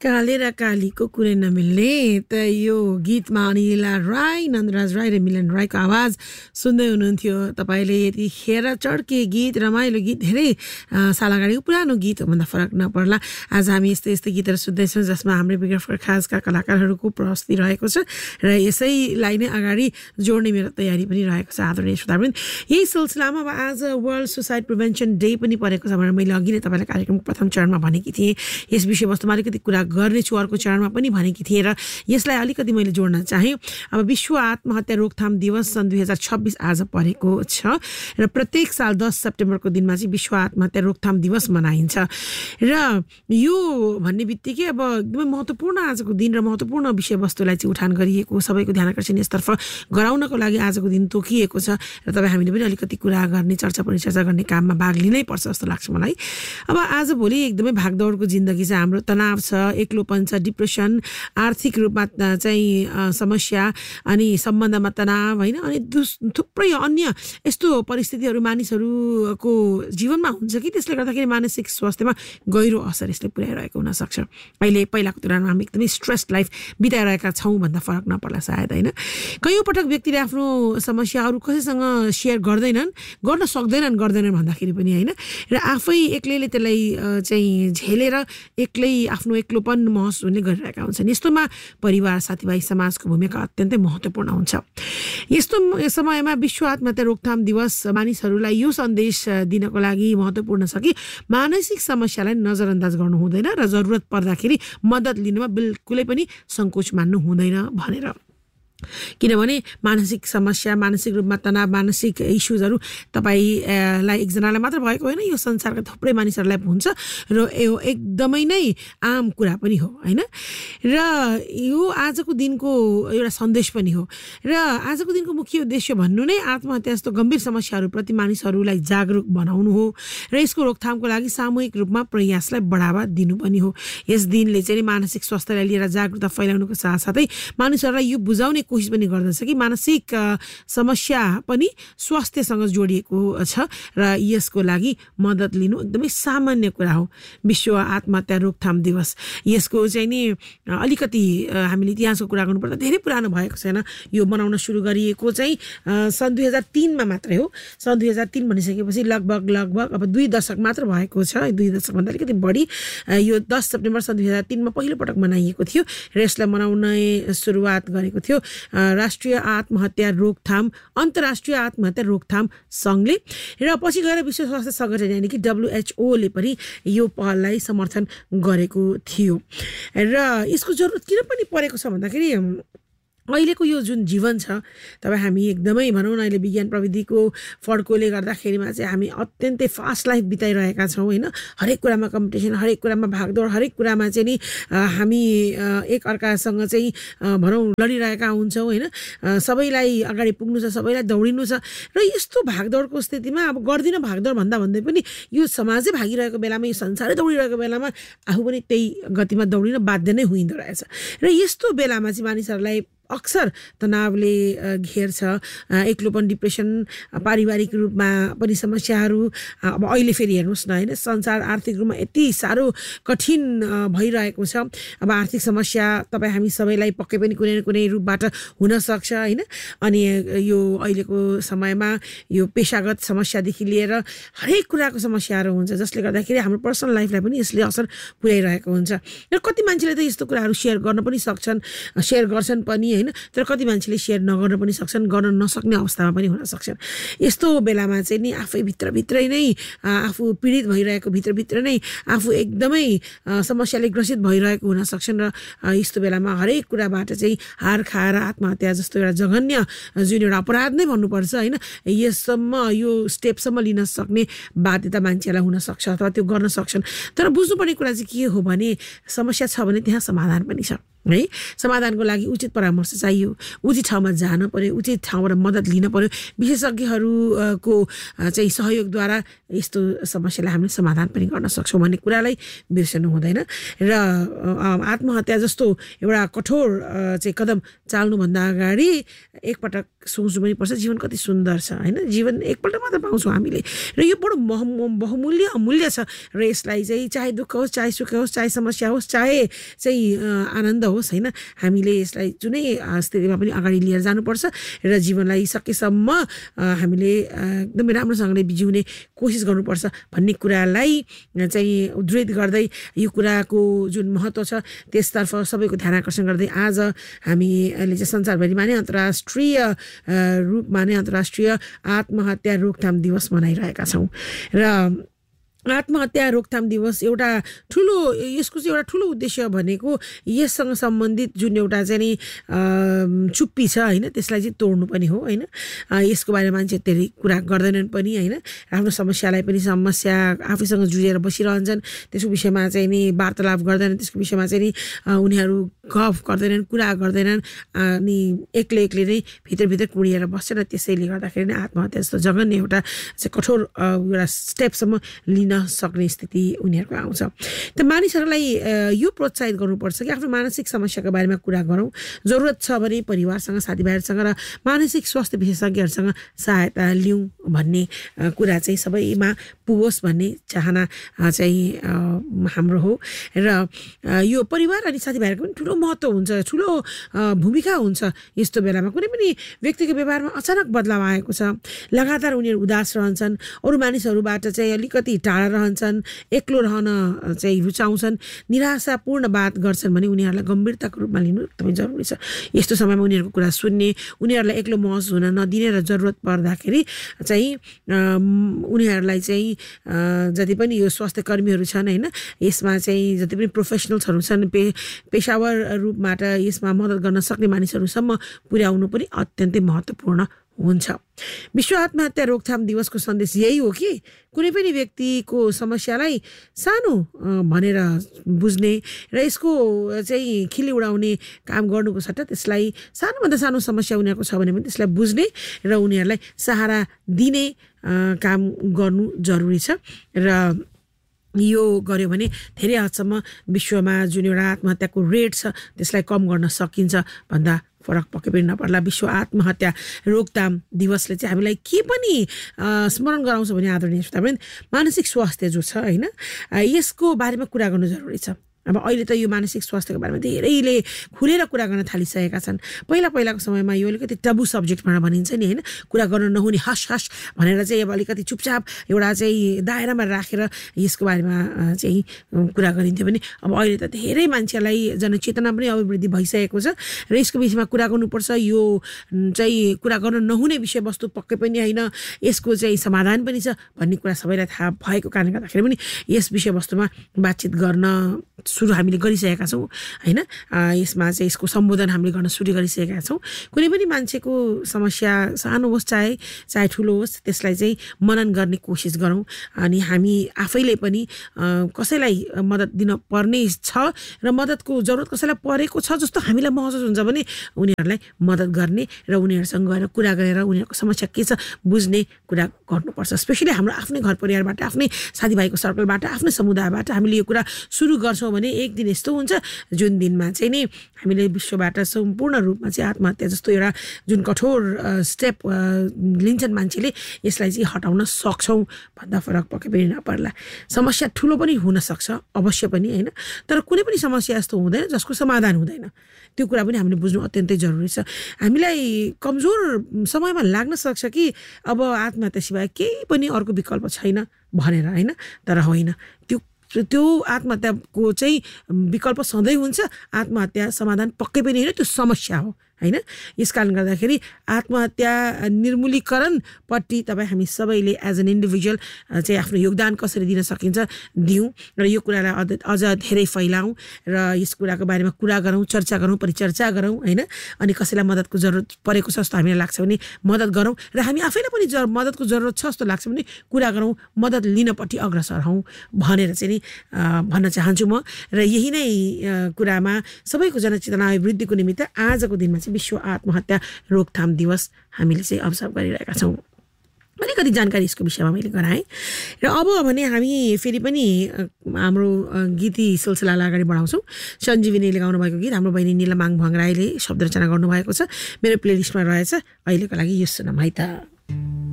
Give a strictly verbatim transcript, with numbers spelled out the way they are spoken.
काले र कालीको कुरै नमिल्ने त यो गीतमा अनिला राई, नन्दराज राई र मिलन राईको आवाज सुन्दै हुनुहुन्थ्यो तपाईँले। यतिखेर चड्के गीत, रमाइलो गीत, धेरै साल अगाडिको पुरानो गीत हो भन्दा फरक नपर्ला। आज हामी यस्तै यस्तै गीतहरू सुन्दैछौँ जसमा हाम्रो बिगरफर खासका कलाकारहरूको प्रस्तुति रहेको छ र यसैलाई नै अगाडि जोड्ने मेरो तयारी पनि रहेको छ। आदरणीय श्रोतावृन्द, यही सिलसिलामा अब आज वर्ल्ड सुसाइड प्रिभेन्सन डे पनि परेको छ भनेर मैले अघि नै तपाईँलाई कार्यक्रमको प्रथम चरणमा भनेकी थिएँ। यस विषयवस्तुमा अलिकति कुरा गर्नेछु, अर्को चरणमा पनि भनेकी थिएँ र यसलाई अलिकति मैले जोड्न चाहेँ। अब विश्व आत्महत्या रोकथाम दिवस सन् दुई हजार छब्बिस आज परेको छ र प्रत्येक साल दस सेप्टेम्बरको दिनमा चाहिँ विश्व आत्महत्या रोकथाम दिवस मनाइन्छ। र यो भन्ने बित्तिकै अब एकदमै महत्त्वपूर्ण आजको दिन र महत्त्वपूर्ण विषयवस्तुलाई चाहिँ उठान गरिएको, सबैको ध्यान आकर्षण यसतर्फ गराउनको लागि आजको दिन तोकिएको छ र तपाईँ हामीले पनि अलिकति कुरा गर्ने, चर्चा परिचर्चा गर्ने काममा भाग लिनै पर्छ जस्तो लाग्छ मलाई। अब आजभोलि एकदमै भागदौडको जिन्दगी छ, हाम्रो तनाव छ, एक्लोपन छ, डिप्रेसन, आर्थिक रूपमा चाहिँ समस्या, अनि सम्बन्धमा तनाव, होइन, अनि थुप्रै अन्य यस्तो परिस्थितिहरू मानिसहरूको जीवनमा हुन्छ कि त्यसले गर्दाखेरि मानसिक स्वास्थ्यमा गहिरो असर यसले पुर्याइरहेको हुनसक्छ। अहिले पहिलाको तुलनामा हामी एकदमै स्ट्रेस लाइफ बिताइरहेका छौँ भन्दा फरक नपर्ला सायद, होइन। कयौँ पटक व्यक्तिले आफ्नो समस्याहरू कसैसँग सेयर गर्दैनन्, गर्न सक्दैनन्, गर्दैनन् भन्दाखेरि पनि, होइन, र आफै एक्लैले त्यसलाई चाहिँ झेलेर एक्लै आफ्नो एक्लोपन महसुस हुने गरिरहेका हुन्छन्। यस्तोमा परिवार, साथीभाइ, समाजको भूमिका अत्यन्तै महत्त्वपूर्ण हुन्छ। यस्तो समयमा विश्व आत्महत्या रोकथाम दिवस मानिसहरूलाई यो सन्देश दिनको लागि महत्त्वपूर्ण छ कि मानसिक समस्यालाई नजरअन्दाज गर्नु हुँदैन र जरुरत पर्दाखेरि मद्दत लिनुमा बिल्कुलै पनि सङ्कोच मान्नु हुँदैन भनेर। किनभने मानसिक समस्या, मानसिक रूपमा तनाव, मानसिक इस्युजहरू तपाईँलाई एकजनालाई मात्र भएको होइन, यो संसारका थुप्रै मानिसहरूलाई हुन्छ र यो एकदमै नै आम कुरा पनि हो, होइन। र यो आजको दिनको एउटा सन्देश पनि हो र आजको दिनको मुख्य उद्देश्य भन्नु नै आत्महत्या जस्तो गम्भीर समस्याहरूप्रति मानिसहरूलाई जागरुक बनाउनु हो र यसको रोकथामको लागि सामूहिक रूपमा प्रयासलाई बढावा दिनु पनि हो। यस दिनले चाहिँ मानसिक स्वास्थ्यलाई लिएर जागरुकता फैलाउनुको साथसाथै मानिसहरूलाई यो बुझाउने कोसिस पनि गर्दछ कि मानसिक समस्या पनि स्वास्थ्यसँग जोडिएको छ र यसको लागि मद्दत लिनु एकदमै सामान्य कुरा हो। विश्व आत्महत्या रोकथाम दिवस, यसको चाहिँ नि अलिकति हामीले इतिहासको कुरा गर्नुपर्दा धेरै पुरानो भएको छैन। यो मनाउन सुरु गरिएको चाहिँ सन् दुई हजार तिनमा मात्रै हो। सन् दुई हजार तिन भनिसकेपछि लगभग लगभग अब दुई दशक मात्र भएको छ, दुई दशकभन्दा अलिकति बढी। यो दस सेप्टेम्बर सन् दुई हजार तिनमा पहिलोपटक मनाइएको थियो र यसलाई मनाउने सुरुवात गरेको थियो राष्ट्रिय आत्महत्या रोकथाम अन्तर्राष्ट्रिय आत्महत्या रोकथाम सङ्घले, र पछि गएर विश्व स्वास्थ्य सङ्गठन यानि कि डब्लुएचओले पनि यो पहललाई समर्थन गरेको थियो। र यसको जरुरत किन पनि परेको छ भन्दाखेरि अहिलेको यो जुन जीवन छ, तपाईँ हामी एकदमै भनौँ न अहिले विज्ञान प्रविधिको फड्कोले गर्दाखेरिमा चाहिँ हामी अत्यन्तै फास्ट लाइफ बिताइरहेका छौँ, होइन। हरेक कुरामा कम्पिटिसन, हरेक कुरामा भागदौड, हरेक कुरामा चाहिँ नि हामी एक अर्कासँग चाहिँ भनौँ लडिरहेका हुन्छौँ, होइन। सबैलाई अगाडि पुग्नु छ, सबैलाई दौडिनु छ र यस्तो भागदौडको स्थितिमा अब गर्दिनँ भागदौड भन्दा भन्दै पनि यो समाजै भागिरहेको बेलामा, यो संसारै दौडिरहेको बेलामा आफू पनि त्यही गतिमा दौडिन बाध्य नै हुँदो रहेछ। र यस्तो बेलामा चाहिँ मानिसहरूलाई अक्सर तनावले घेर्छ, एक्लोपन, डिप्रेसन, पारिवारिक रूपमा पनि समस्याहरू। अब अहिले फेरि हेर्नुहोस् न, होइन, संसार आर्थिक रूपमा यति साह्रो कठिन भइरहेको छ। अब आर्थिक समस्या तपाईँ हामी सबैलाई पक्कै पनि कुनै न कुनै रूपबाट हुनसक्छ, होइन। अनि यो अहिलेको समयमा यो पेसागत समस्यादेखि लिएर हरेक कुराको समस्याहरू हुन्छ जसले गर्दाखेरि हाम्रो पर्सनल लाइफलाई पनि यसले असर पुर्याइरहेको हुन्छ। र कति मान्छेले त यस्तो कुराहरू सेयर गर्न पनि सक्छन्, सेयर गर्छन् पनि, होइन, तर कति मान्छेले सेयर नगर्न पनि सक्छन्, गर्न नसक्ने अवस्थामा पनि हुन सक्छन्। यस्तो बेलामा चाहिँ नि आफै भित्रभित्रै नै आफू पीडित भइरहेको, भित्रभित्र नै आफू एकदमै समस्याले ग्रसित भइरहेको हुन सक्छन् र यस्तो बेलामा हरेक कुराबाट चाहिँ हार खाएर आत्महत्या जस्तो एउटा जघन्य जुन एउटा अपराध नै भन्नुपर्छ, होइन, यससम्म यो स्टेपसम्म लिन सक्ने बाध्यता मान्छेलाई हुनसक्छ अथवा त्यो गर्न सक्छन्। तर बुझ्नुपर्ने कुरा चाहिँ के हो भने समस्या छ भने त्यहाँ समाधान पनि छ। है समाधानको लागि उचित परामर्श चाहियो उचित ठाउँमा जान पर्यो उचित ठाउँबाट मद्दत लिन पर्यो विशेषज्ञहरूको चाहिँ सहयोगद्वारा यस्तो समस्यालाई हामीले समाधान पनि गर्न सक्छौँ भन्ने कुरालाई बिर्सनु हुँदैन र आत्महत्या जस्तो एउटा कठोर चाहिँ कदम चाल्नुभन्दा अगाडि एकपटक सोच्नु पनि पर्छ जीवन कति सुन्दर छ होइन जीवन एकपल्ट मात्र पाउँछौँ हामीले र यो बडो बहुमूल्य अमूल्य छ र यसलाई चाहिँ चाहे दुःख होस् चाहे सुख होस् चाहे समस्या होस् चाहे चाहिँ आनन्द होस् होइन हामीले यसलाई जुनै स्थितिमा पनि अगाडि लिएर जानुपर्छ र जीवनलाई सकेसम्म हामीले एकदमै राम्रोसँगले जिउने कोसिस गर्नुपर्छ भन्ने कुरालाई चाहिँ उद्धृत गर्दै यो कुराको जुन महत्त्व छ त्यसतर्फ सबैको ध्यान आकर्षण गर्दै आज हामीले चाहिँ संसारभरिमा नै अन्तर्राष्ट्रिय रूपमा नै अन्तर्राष्ट्रिय आत्महत्या रोकथाम दिवस मनाइरहेका छौँ र आत्महत्या रोकथाम दिवस एउटा ठुलो यसको चाहिँ एउटा ठुलो उद्देश्य भनेको यससँग सम्बन्धित जुन एउटा चाहिँ नि चुप्पी छ होइन त्यसलाई चाहिँ तोड्नु पनि हो होइन यसको बारेमा मान्छे धेरै कुरा गर्दैनन् पनि होइन आफ्नो समस्यालाई पनि समस्या आफैसँग जुझेर बसिरहन्छन् त्यसको विषयमा चाहिँ नि वार्तालाप गर्दैनन् त्यसको विषयमा चाहिँ नि उनीहरू गफ गर्दैनन् कुरा गर्दैनन् अनि एक्लै एक्लै नै भित्रभित्र कुडिएर बस्छ र त्यसैले गर्दाखेरि नै आत्महत्या जस्तो जघन्य एउटा चाहिँ कठोर एउटा स्टेपसम्म लिन सक्ने स्थिति उनीहरूको आउँछ त मानिसहरूलाई यो प्रोत्साहित गर्नुपर्छ कि आफ्नो मानसिक समस्याको बारेमा कुरा गरौँ जरुरत छ भने परिवारसँग साथीभाइहरूसँग र मानसिक स्वास्थ्य विशेषज्ञहरूसँग सहायता लिउँ भन्ने कुरा चाहिँ सबैमा पुगोस् भन्ने चाहना चाहिँ हाम्रो हो र यो परिवार अनि साथीभाइहरूको पनि ठुलो महत्त्व हुन्छ ठुलो भूमिका हुन्छ यस्तो बेलामा कुनै पनि व्यक्तिको व्यवहारमा अचानक बदलाव आएको छ लगातार उनीहरू उदास रहन्छन् अरू मानिसहरूबाट चाहिँ अलिकति टाढा रहन्छन् एक्लो रहन चाहिँ रुचाउँछन् निराशापूर्ण बात गर्छन् भने उनीहरूलाई गम्भीरताको रूपमा लिनु एकदमै जरुरी छ यस्तो समयमा उनीहरूको कुरा सुन्ने उनीहरूलाई एक्लो महसुस हुन नदिने र जरुरत पर्दाखेरि चाहिँ उनीहरूलाई चाहिँ जति पनि यो स्वास्थ्य कर्मीहरू छन् होइन यसमा चाहिँ जति पनि प्रोफेसनल्सहरू छन् पे पेसावर रूपबाट यसमा मद्दत गर्न सक्ने मानिसहरूसम्म पुर्याउनु पनि अत्यन्तै महत्त्वपूर्ण हुन्छ विश्व आत्महत्या रोकथाम दिवसको सन्देश यही हो कि कुनै पनि व्यक्तिको समस्यालाई सानो भनेर बुझ्ने र यसको चाहिँ खिली उडाउने काम गर्नुको सट्टा त्यसलाई सानोभन्दा सानो समस्या उनीहरूको छ भने पनि त्यसलाई बुझ्ने र उनीहरूलाई सहारा दिने काम गर्नु जरुरी छ र यो गर्यो भने धेरै हदसम्म विश्वमा जुन एउटा आत्महत्याको रेट छ त्यसलाई कम गर्न सकिन्छ भन्दा फरक पक्कै पनि नपर्ला विश्व आत्महत्या रोकथाम दिवसले चाहिँ हामीलाई के पनि स्मरण गराउँछ भने आदरणीय श्रोतावृन्द मानसिक स्वास्थ्य जो छ होइन यसको बारेमा कुरा गर्नु जरुरी छ अब अहिले त यो मानसिक स्वास्थ्यको बारेमा धेरैले खुलेर कुरा गर्न थालिसकेका छन् पहिला पहिलाको समयमा यो अलिकति टबु सब्जेक्ट भनेर भनिन्छ नि होइन कुरा गर्न नहुने हस हस भनेर चाहिँ अब अलिकति चुपचाप एउटा चाहिँ दायरामा राखेर यसको बारेमा चाहिँ कुरा गरिन्थ्यो भने अब अहिले त धेरै मान्छेलाई जनचेतना पनि अभिवृद्धि भइसकेको छ र यसको विषयमा कुरा गर्नुपर्छ यो चाहिँ कुरा गर्न नहुने विषयवस्तु पक्कै पनि होइन यसको चाहिँ समाधान पनि छ भन्ने कुरा सबैलाई थाहा भएको कारणले गर्दाखेरि पनि यस विषयवस्तुमा बातचित गर्न सुरु हामीले गरिसकेका छौँ होइन यसमा चाहिँ यसको सम्बोधन हामीले गर्न सुरु गरिसकेका छौँ कुनै पनि मान्छेको समस्या सानो होस् चाहे चाहे ठुलो होस् त्यसलाई चाहिँ मनन गर्ने कोसिस गरौँ अनि हामी आफैले पनि कसैलाई मद्दत दिन पर्ने छ र मद्दतको जरुरत कसैलाई परेको छ जस्तो हामीलाई महसुस हुन्छ भने उनीहरूलाई मद्दत गर्ने र उनीहरूसँग गएर कुरा गरेर उनीहरूको समस्या के छ बुझ्ने कुरा गर्नुपर्छ स्पेसली हाम्रो आफ्नै घर परिवारबाट आफ्नै साथीभाइको सर्कलबाट आफ्नै समुदायबाट हामीले यो कुरा सुरु गर्छौँ भने एक दिन यस्तो हुन्छ जुन दिनमा चाहिँ नि हामीले विश्वबाट सम्पूर्ण रूपमा चाहिँ आत्महत्या जस्तो एउटा जुन कठोर स्टेप लिन्छन् मान्छेले यसलाई चाहिँ हटाउन सक्छौँ भन्दा फरक पक्कै पनि नपर्ला समस्या ठुलो पनि हुन सक्छ अवश्य पनि होइन तर कुनै पनि समस्या यस्तो हुँदैन जसको समाधान हुँदैन त्यो कुरा पनि हामीले बुझ्नु अत्यन्तै जरुरी छ हामीलाई कमजोर समयमा लाग्न सक्छ कि अब आत्महत्या सिवाय केही पनि अर्को विकल्प छैन भनेर होइन तर होइन त्यो त्यो आत्महत्याको चाहिँ विकल्प सधैँ हुन्छ आत्महत्या समाधान पक्कै पनि होइन त्यो समस्या हो हैन। यसकारण गर्दाखेरि आत्महत्या निर्मूलीकरणपट्टि तपाईँ हामी सबैले एज एन इन्डिभिजुअल चाहिँ आफ्नो योगदान कसरी दिन सकिन्छ दिउँ र यो कुरालाई अझ अझ धेरै फैलाउँ र यस कुराको बारेमा कुरा गरौँ, चर्चा गरौँ, परिचर्चा गरौँ हैन। अनि कसैलाई मद्दतको जरुरत परेको छ जस्तो हामीलाई लाग्छ भने मद्दत गरौँ र हामी आफैलाई पनि जर मद्दतको जरुरत छ जस्तो लाग्छ भने कुरा गरौँ, मद्दत लिनपट्टि अग्रसर हौँ भनेर चाहिँ नि भन्न चाहन्छु म। र यही नै कुरामा सबैको जनचेतना वृद्धिको निमित्त आजको दिनमा चाहिँ विश्व आत्महत्या रोकथाम दिवस हामीले चाहिँ अब्जर्भ गरिरहेका छौँ। अलिकति जानकारी यसको विषयमा मैले गराएँ र अब भने हामी फेरि पनि हाम्रो गीती सिलसिलालाई अगाडि बढाउँछौँ। सञ्जीविनीले गाउनु भएको गीत हाम्रो बहिनी निलमाङ भङ्गराईले शब्द रचना गर्नुभएको छ, मेरो प्लेलिस्टमा रहेछ। अहिलेको लागि यो सुनौँ है त।